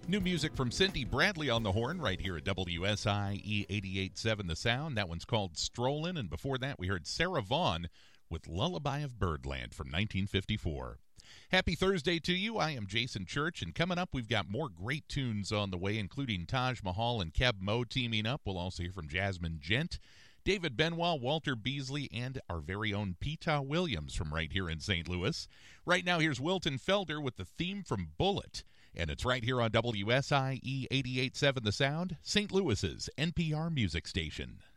New music from Cindy Bradley on the horn right here at WSIE 88.7 The Sound. That one's called Strollin', and before that we heard Sarah Vaughan with Lullaby of Birdland from 1954. Happy Thursday to you. I am Jason Church, and coming up we've got more great tunes on the way, including Taj Mahal and Keb Mo teaming up. We'll also hear from Jasmine Gent, David Benoit, Walter Beasley, and our very own Peta Williams from right here in St. Louis. Right now, here's Wilton Felder with the theme from Bullet, and it's right here on WSIE 88.7 The Sound, St. Louis's NPR music station.